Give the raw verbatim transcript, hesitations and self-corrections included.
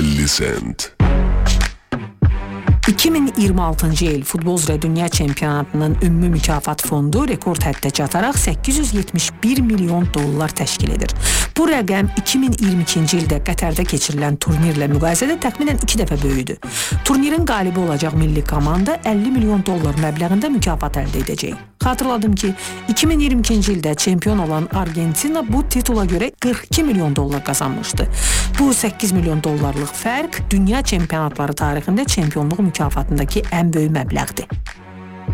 əlli sent. iki min iyirmi altıncı il futbol üzrə dünya çempionatının ümumi mükafat fondu rekord həddə çataraq səkkiz yüz yetmiş bir milyon dollar təşkil edir. Bu rəqəm iki min iyirmi ikinci ildə Qətərdə keçirilən turnirlə müqayisədə təxminən iki dəfə böyüdü. Turnirin qalibi olacaq milli komanda əlli milyon dollar məbləğində mükafat əldə edəcək. Xatırladım ki, iki min iyirmi ikinci ildə çempion olan Argentina bu titula görə qırx iki milyon dollar qazanmışdı. Bu səkkiz milyon dollarlıq fərq dünya çempionatları tarixində çempionluq mükafatındakı ən böyük məbləğdir.